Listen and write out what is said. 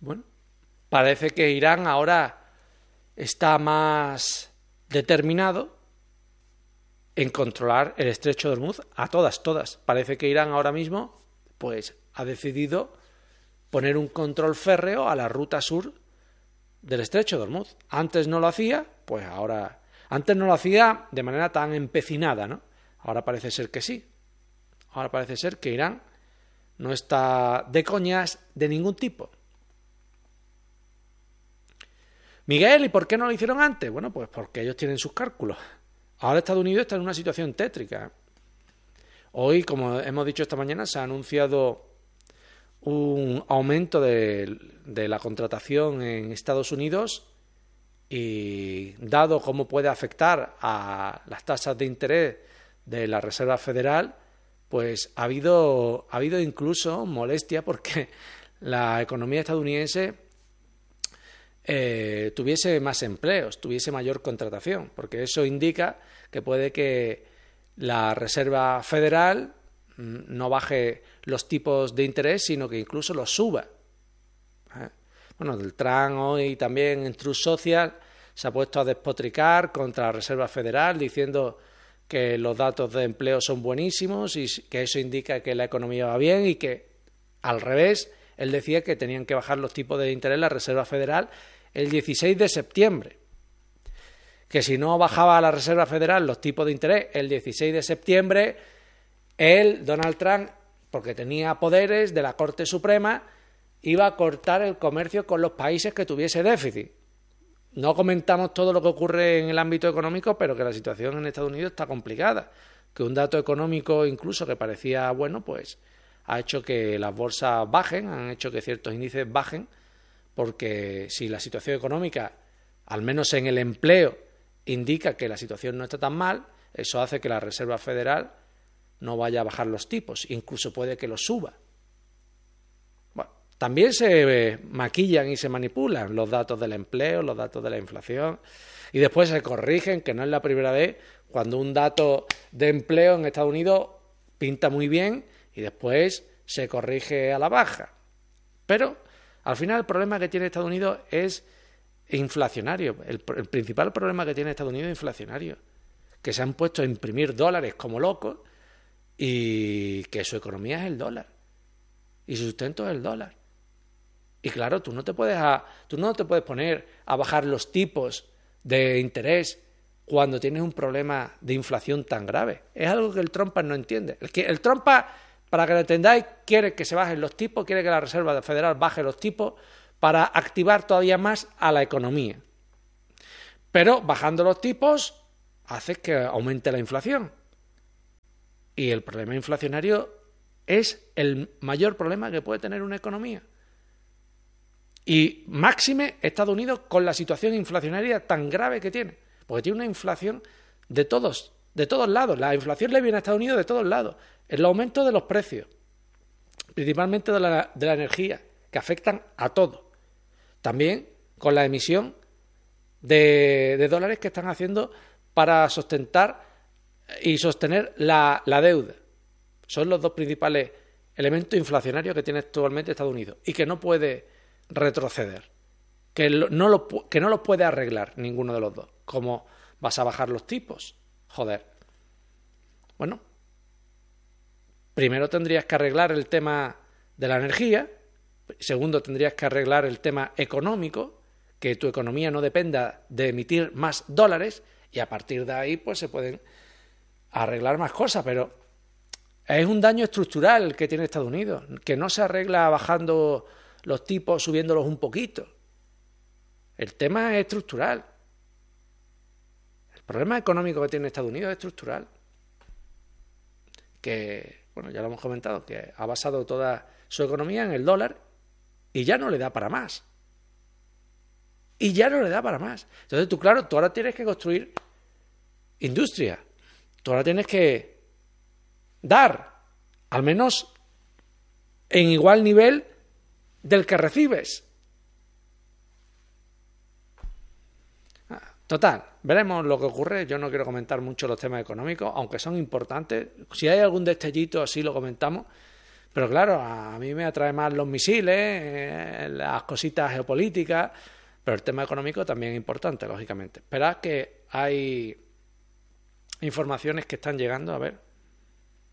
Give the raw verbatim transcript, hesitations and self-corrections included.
Bueno, parece que Irán ahora está más determinado en controlar el estrecho de Hormuz a todas, todas. Parece que Irán ahora mismo pues ha decidido poner un control férreo a la ruta sur del estrecho de Hormuz. Antes no lo hacía, pues ahora... Antes no lo hacía de manera tan empecinada, ¿no? Ahora parece ser que sí. Ahora parece ser que Irán no está de coñas de ningún tipo. Miguel, ¿y por qué no lo hicieron antes? Bueno, pues porque ellos tienen sus cálculos. Ahora Estados Unidos está en una situación tétrica. Hoy, como hemos dicho esta mañana, se ha anunciado un aumento de, de la contratación en Estados Unidos y dado cómo puede afectar a las tasas de interés de la Reserva Federal, pues ha habido, ha habido incluso molestia porque la economía estadounidense eh, tuviese más empleos, tuviese mayor contratación, porque eso indica que puede que la Reserva Federal no baje los tipos de interés, sino que incluso los suba. ¿Eh? Bueno, el Trump hoy también en Truth Social se ha puesto a despotricar contra la Reserva Federal diciendo que los datos de empleo son buenísimos y que eso indica que la economía va bien y que, al revés, él decía que tenían que bajar los tipos de interés la Reserva Federal el dieciséis de septiembre. Que si no bajaba la Reserva Federal los tipos de interés el dieciséis de septiembre, él, Donald Trump, porque tenía poderes de la Corte Suprema, iba a cortar el comercio con los países que tuviese déficit. No comentamos todo lo que ocurre en el ámbito económico, pero que la situación en Estados Unidos está complicada. Que un dato económico incluso que parecía bueno, pues ha hecho que las bolsas bajen, han hecho que ciertos índices bajen, porque si la situación económica, al menos en el empleo, indica que la situación no está tan mal, eso hace que la Reserva Federal no vaya a bajar los tipos, incluso puede que los suba. Bueno, también se maquillan y se manipulan los datos del empleo, los datos de la inflación, y después se corrigen, que no es la primera vez, cuando un dato de empleo en Estados Unidos pinta muy bien y después se corrige a la baja. Pero al final el problema que tiene Estados Unidos es inflacionario. El, el principal problema que tiene Estados Unidos es inflacionario, que se han puesto a imprimir dólares como locos y que su economía es el dólar y su sustento es el dólar. Y claro, tú no te puedes a, tú no te puedes poner a bajar los tipos de interés cuando tienes un problema de inflación tan grave. Es algo que el Trump no entiende. El, que, el Trump, para que lo entendáis, quiere que se bajen los tipos, quiere que la Reserva Federal baje los tipos para activar todavía más a la economía. Pero bajando los tipos hace que aumente la inflación. Y el problema inflacionario es el mayor problema que puede tener una economía. Y máxime Estados Unidos con la situación inflacionaria tan grave que tiene. Porque tiene una inflación de todos, de todos lados. La inflación le viene a Estados Unidos de todos lados. El aumento de los precios, principalmente de la, de la energía, que afectan a todo. También con la emisión de, de dólares que están haciendo para sustentar y sostener la, la deuda. Son los dos principales elementos inflacionarios que tiene actualmente Estados Unidos y que no puede retroceder, que no lo, que no los puede arreglar ninguno de los dos. ¿Cómo vas a bajar los tipos? Joder. Bueno, primero tendrías que arreglar el tema de la energía, segundo tendrías que arreglar el tema económico, que tu economía no dependa de emitir más dólares, y a partir de ahí pues se pueden arreglar más cosas, pero es un daño estructural que tiene Estados Unidos, que no se arregla bajando los tipos, subiéndolos un poquito. El tema es estructural. El problema económico que tiene Estados Unidos es estructural. Que, bueno, ya lo hemos comentado, que ha basado toda su economía en el dólar y ya no le da para más. Y ya no le da para más. Entonces tú, claro, tú ahora tienes que construir industria. Tú ahora tienes que dar, al menos en igual nivel del que recibes. Total, veremos lo que ocurre. Yo no quiero comentar mucho los temas económicos, aunque son importantes. Si hay algún destellito así lo comentamos, Pero claro, a mí me atrae más los misiles, eh, las cositas geopolíticas, pero el tema económico también es importante, lógicamente. Esperad que hay informaciones que están llegando, a ver.